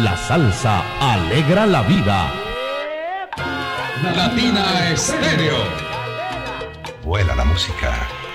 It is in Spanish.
La salsa alegra la vida. Latina Estéreo. Vuela la música.